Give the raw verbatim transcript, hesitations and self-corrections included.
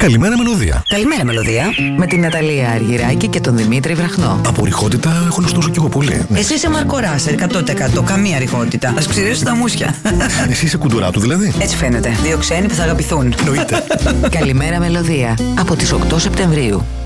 Καλημέρα Μελωδία. Καλημέρα Μελωδία. Με την Ναταλία Αργυράκη και τον Δημήτρη Βραχνό. Από ρηχότητα έχω νουστώσω κι εγώ πολύ. Ναι. Εσύ είσαι Μαρκοράς, εκατό τοις εκατό, καμία ρηχότητα. Ας ξηρίσουν τα μουσια. Εσύ είσαι κουντουράτου δηλαδή. Έτσι φαίνεται. Δύο ξένοι που θα αγαπηθούν. Εννοείται. Καλημέρα Μελωδία. Από τις οκτώ Σεπτεμβρίου.